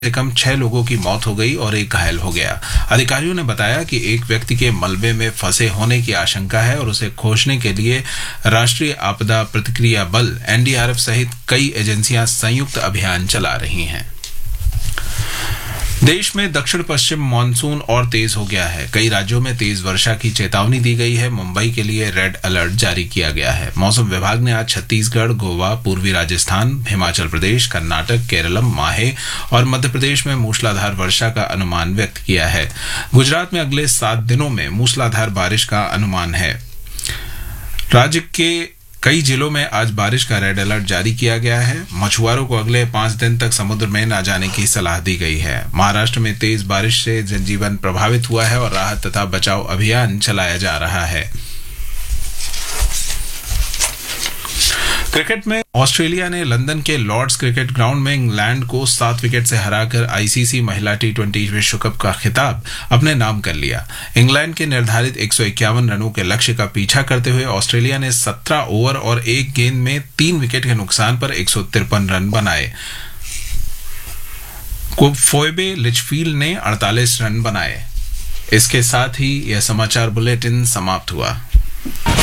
से कम 6 लोगों की मौत हो गई और एक घायल हो गया। अधिकारियों ने बताया कि एक व्यक्ति के मलबे में फंसे होने की आशंका है और उसे खोजने के लिए राष्ट्रीय आपदा प्रतिक्रिया बल एनडीआरएफ सहित कई एजेंसियां संयुक्त अभियान चला रही हैं। देश में दक्षिण पश्चिम मानसून और तेज हो गया है। कई राज्यों में तेज वर्षा की चेतावनी दी गई है। मुंबई के लिए रेड अलर्ट जारी किया गया है। मौसम विभाग ने आज छत्तीसगढ़, गोवा, पूर्वी राजस्थान, हिमाचल प्रदेश, कर्नाटक, केरलम, माहे और मध्य प्रदेश में मूसलाधार वर्षा का अनुमान व्यक्त किया है। गुजरात में अगले 7 दिनों में मूसलाधार बारिश का अनुमान है। राज्य के कई जिलों में आज बारिश का रेड अलर्ट जारी किया गया है। मछुआरों को अगले 5 दिन तक समुद्र में न जाने की सलाह दी गई है। महाराष्ट्र में तेज बारिश से जनजीवन प्रभावित हुआ है और राहत तथा बचाव अभियान चलाया जा रहा है। क्रिकेट में ऑस्ट्रेलिया ने लंदन के लॉर्ड्स क्रिकेट ग्राउंड में इंग्लैंड को 7 विकेट से हराकर आईसीसी महिला T20 विश्व कप का खिताब अपने नाम कर लिया। इंग्लैंड के निर्धारित 151 रनों के लक्ष्य का पीछा करते हुए ऑस्ट्रेलिया ने 17 ओवर और 1 गेंद में 3 विकेट के नुकसान पर 153 रन बनाए। फोएबे लिचफील्ड ने 48 रन बनाए। इसके साथ ही यह समाचार बुलेटिन समाप्त हुआ।